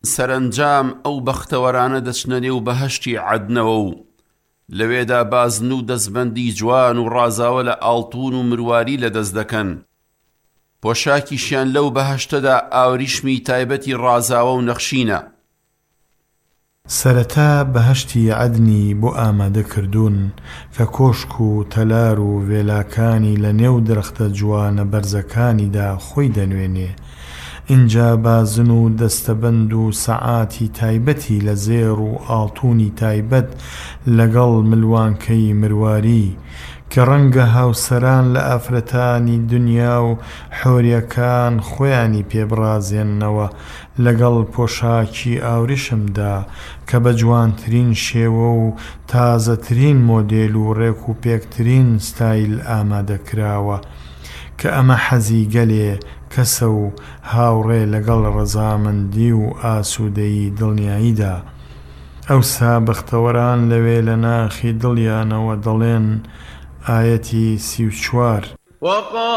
سەرنجام ئەو بەختەوەرانە دەچنە نێو بەهەشتی عەدنەوە و لەوێدا بازن و دەستبەندی جوان و ڕازاوە لە ئاڵتون و مرواری لەدەست دەکەن. پۆشاکیشیان لەو بەهەشتەدا ئاوریشمی تایبەتی ڕازاوە و نەخشینە. سەرەتا بەهەشتی عەدنی بۆ ئامادە کردوون کە کۆشک و تەلار و وێلاکانی لە نێو درەختە جوانە بەرزەکانیدا خۆی دەنوێنێ. اینجا بازن و دەستەبەند و سەعاتی تایبەتی لە زێڕ و ئاڵتونی تایبەت لەگەڵ ملوانکەی مرواری کە ڕەنگە هاوسەران لە ئافرەتانی دنیا و حۆریەکان خۆیانی پێبڕازێننەوە لەگەڵ پۆشاکی ئاوریشمدا کە بە جوانترین شێوە و تازەترین مۆدێل و ڕێک و پێکترین ستایل ئامادەکراوە کە ئەمە حەزی گەلێ کەسە و هاوڕێ لەگەڵ ڕەزامەندی و ئاسوودەیی دڵنیاییدا. ئەوسا بەختەوەران لەوێ لە ناخی دڵیانەوە دەڵێن ئایەتی 34